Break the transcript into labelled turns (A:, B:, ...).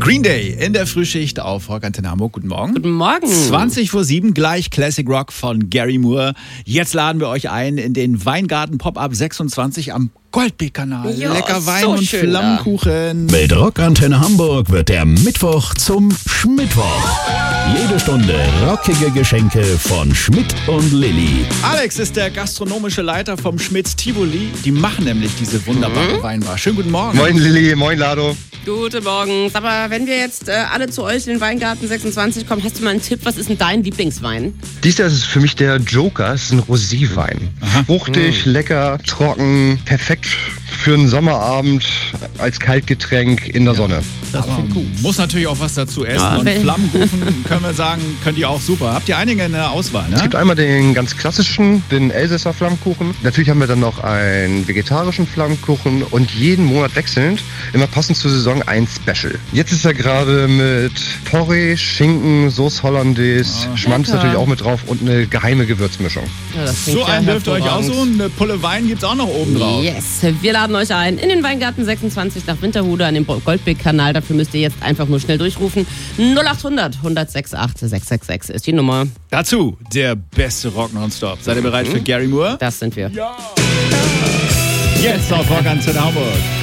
A: Green Day in der Frühschicht auf Rock Antenne Hamburg. Guten Morgen.
B: Guten Morgen.
A: 7:20 gleich Classic Rock von Gary Moore. Jetzt laden wir euch ein in den Weingarten Pop-Up 26 am Goldbeek-Kanal.
B: Ja,
A: Lecker Wein
B: so
A: und
B: schön
A: Flammkuchen.
C: Mit Rock Antenne Hamburg wird der Mittwoch zum Schmittwoch. Jede Stunde rockige Geschenke von Schmidt und Lilly.
A: Alex ist der gastronomische Leiter vom Schmidts Tivoli. Die machen nämlich diese wunderbare Weinbar. Schönen guten Morgen.
D: Moin Lilly, moin Lado.
B: Guten Morgen. Aber wenn wir jetzt alle zu euch in den Weingarten 26 kommen, hast du mal einen Tipp? Was ist denn dein Lieblingswein?
D: Dies Jahr ist es für mich der Joker. Es ist ein Roséwein. Fruchtig, lecker, trocken, perfekt für einen Sommerabend als Kaltgetränk in der Sonne.
B: Das klingt gut.
A: Muss natürlich auch was dazu essen.
B: Ja,
A: und Flammkuchen, können wir sagen, könnt ihr auch super. Habt ihr einige in der Auswahl,
D: Es
A: ne?
D: gibt einmal den ganz klassischen, den Elsässer Flammkuchen. Natürlich haben wir dann noch einen vegetarischen Flammkuchen und jeden Monat wechselnd, immer passend zur Saison, ein Special. Jetzt ist er gerade mit Porree, Schinken, Sauce Hollandaise, Schmand ist
B: lecker.
D: natürlich auch mit drauf und eine geheime Gewürzmischung.
B: Ja, das klingt
A: So
B: ja
A: einen dürft ihr euch
B: hervorragend.
A: aussuchen. Eine Pulle Wein gibt's auch noch oben drauf.
B: Yes, wir laden euch ein in den Weingarten 26 nach Winterhude an dem Goldbeek-Kanal. Dafür müsst ihr jetzt einfach nur schnell durchrufen. 0800 106 666 ist die Nummer.
A: Dazu der beste Rock nonstop. Seid ihr bereit für Gary Moore?
B: Das sind wir.
A: Jetzt auf Rock Antenne Hamburg.